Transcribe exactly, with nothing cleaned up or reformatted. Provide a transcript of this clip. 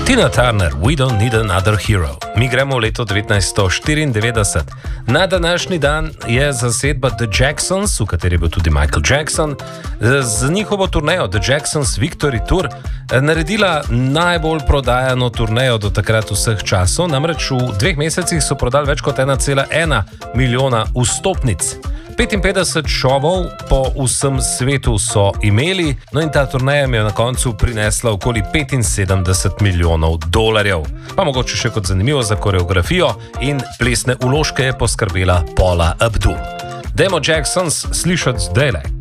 Tina Turner, We Don't Need Another Hero. Mi gremo v leto devetnajststo štiriindevetdeset. Na današnji dan je zasedba The Jacksons, v kateri je bil tudi Michael Jackson, z njihovo turnejo The Jacksons Victory Tour naredila najbolj prodajano turnejo do takrat vseh časov. Namreč v dveh mesecih so prodali več kot ena cela ena milijona vstopnic. petinpetdeset šovov po vsem svetu so imeli, no in ta turneja mi je na koncu prinesla okoli petinsedemdeset milijonov dolarjev. Pa mogoče še kot zanimivo za koreografijo in plesne vložke je poskrbela Paula Abdul. Demo Jacksons slišati zdajle.